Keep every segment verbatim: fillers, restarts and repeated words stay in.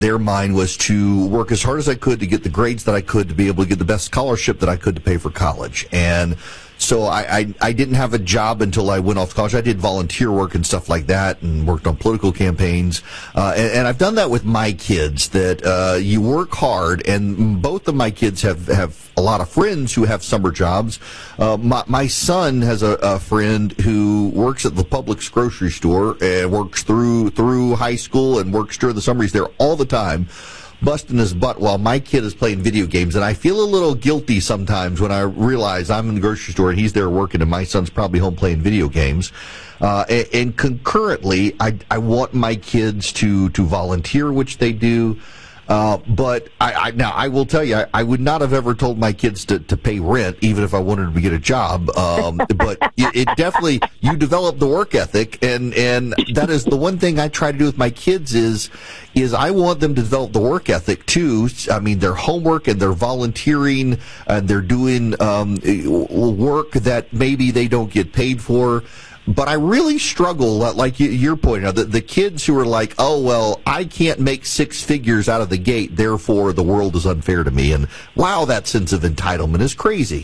their mind was to work as hard as I could to get the grades that I could to be able to get the best scholarship that I could to pay for college. And so I, I, I didn't have a job until I went off to college. I did volunteer work and stuff like that and worked on political campaigns. Uh, and, and I've done that with my kids, that uh, you work hard, and both of my kids have, have a lot of friends who have summer jobs. Uh, my, my son has a, a friend who works at the Publix grocery store and works through through high school and works during the summer. He's there all the time, busting his butt while my kid is playing video games. And I feel a little guilty sometimes when I realize I'm in the grocery store and he's there working and my son's probably home playing video games. Uh, and, and concurrently, I, I want my kids to, to volunteer, which they do. Uh, but I, I, now I will tell you, I, I would not have ever told my kids to, to pay rent, even if I wanted them to get a job. Um, but it, it definitely, you develop the work ethic, and, and that is the one thing I try to do with my kids is, is I want them to develop the work ethic too. I mean, their homework and they're volunteering and they're doing, um, work that maybe they don't get paid for. But I really struggle, like you're pointing out, the, the kids who are like, oh, well, I can't make six figures out of the gate, therefore the world is unfair to me. And wow, that sense of entitlement is crazy.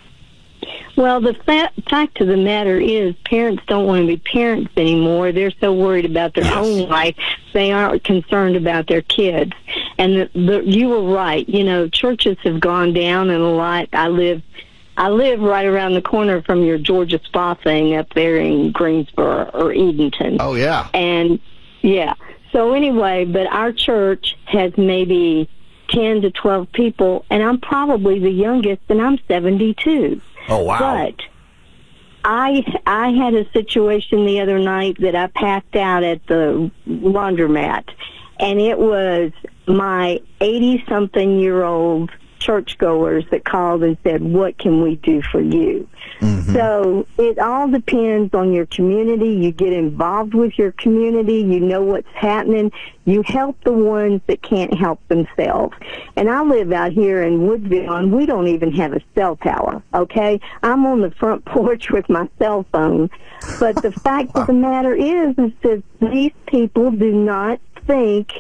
Well, the fa- fact of the matter is parents don't want to be parents anymore. They're so worried about their yes. own life, they aren't concerned about their kids. And the, the, you were right. You know, churches have gone down and a lot. I live I live right around the corner from your Georgia Spa thing up there in Greensboro or Edenton. Oh, yeah. And, yeah. So anyway, but our church has maybe ten to twelve people, and I'm probably the youngest, and I'm seventy-two. Oh, wow. But I, I had a situation the other night that I packed out at the laundromat, and it was my eighty-something-year-old churchgoers that called and said, what can we do for you? Mm-hmm. So it all depends on your community. You get involved with your community. You know what's happening. You help the ones that can't help themselves. And I live out here in Woodville, and we don't even have a cell tower, okay? I'm on the front porch with my cell phone. But the fact of the matter is, is that these people do not think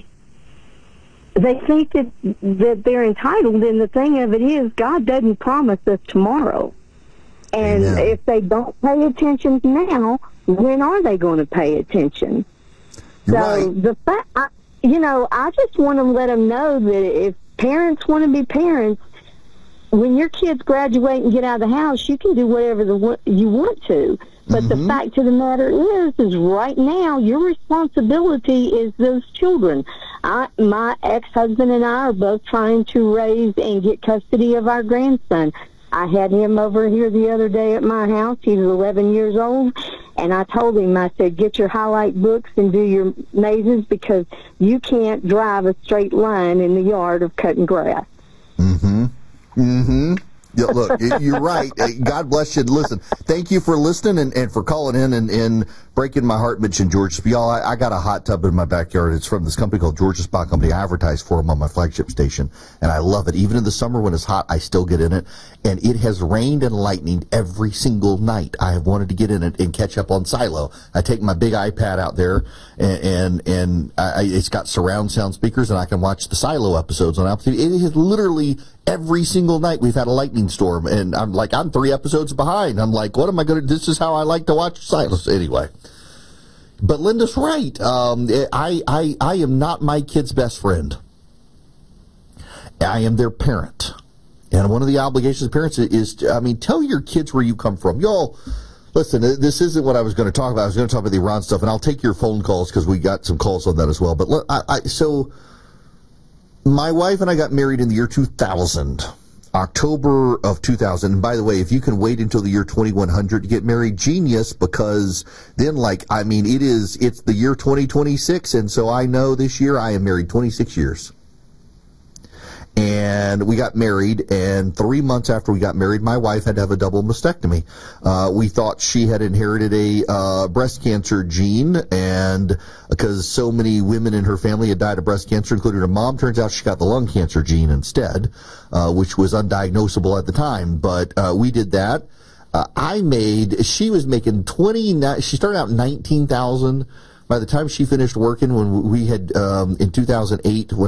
They think that, that they're entitled, and the thing of it is, God doesn't promise us tomorrow. And Amen. If they don't pay attention now, when are they going to pay attention? You're so right. the fact, I, you know, I just want to let them know that if parents want to be parents, when your kids graduate and get out of the house, you can do whatever the, you want to. But mm-hmm. the fact of the matter is, is right now, your responsibility is those children. I, my ex-husband and I are both trying to raise and get custody of our grandson. I had him over here the other day at my house. He was eleven years old, and I told him, I said, get your highlight books and do your mazes, because you can't drive a straight line in the yard of cutting grass. Mm-hmm. Mm-hmm. Yeah, look, you're right. God bless you. Listen, thank you for listening and, and for calling in and, and breaking my heart, Mitch and George. Y'all, I, I got a hot tub in my backyard. It's from this company called Georgia Spa Company. I advertise for them on my flagship station, and I love it. Even in the summer when it's hot, I still get in it. And it has rained and lightninged every single night. I have wanted to get in it and catch up on Silo. I take my big iPad out there, and and, and I, it's got surround sound speakers, and I can watch the Silo episodes on Apple T V. It is literally every single night we've had a lightning storm, and I'm like, I'm three episodes behind. I'm like, what am I going to do? This is how I like to watch Silas. Anyway. But Linda's right. Um, I, I, I am not my kid's best friend. I am their parent. And one of the obligations of parents is, to, I mean, tell your kids where you come from. Y'all, listen, this isn't what I was going to talk about. I was going to talk about the Iran stuff, and I'll take your phone calls because we got some calls on that as well. But look, I, I, so my wife and I got married in the year two thousand. October of two thousand. And by the way, if you can wait until the year twenty-one hundred to get married, genius, because then, like, I mean, it is, it's the year twenty twenty-six, and so I know this year I am married twenty-six years. And we got married, and three months after we got married, my wife had to have a double mastectomy. Uh, we thought she had inherited a uh, breast cancer gene, and because so many women in her family had died of breast cancer, including her mom, turns out she got the lung cancer gene instead, uh, which was undiagnosable at the time. But uh, we did that. Uh, I made, she was making twenty, she started out nineteen thousand. by the time she finished working, when we had um, in two thousand eight, when